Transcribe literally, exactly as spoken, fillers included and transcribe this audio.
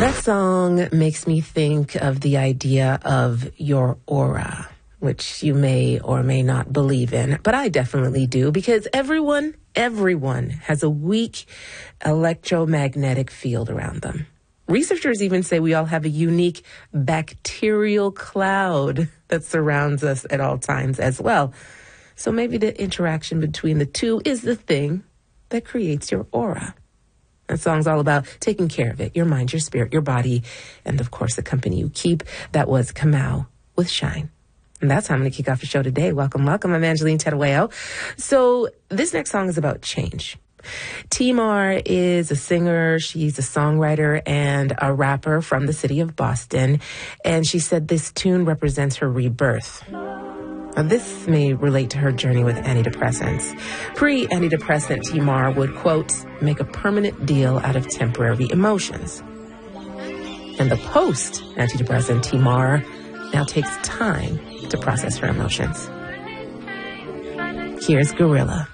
That song makes me think of the idea of your aura, which you may or may not believe in, but I definitely do, because everyone, everyone has a weak electromagnetic field around them. Researchers even say we all have a unique bacterial cloud that surrounds us at all times as well. So maybe the interaction between the two is the thing that creates your aura. That song's all about taking care of it, your mind, your spirit, your body, and of course the company you keep. That was Kamau with Shine. And that's how I'm going to kick off the show today. Welcome, welcome. I'm Angeline Terueo. So this next song is about change. T-Mar is a singer, she's a songwriter and a rapper from the city of Boston. And she said this tune represents her rebirth. Now, this may relate to her journey with antidepressants. Pre-antidepressant T-Mar would, quote, make a permanent deal out of temporary emotions. And the post-antidepressant T-Mar now takes time to process her emotions. Here's Gorilla.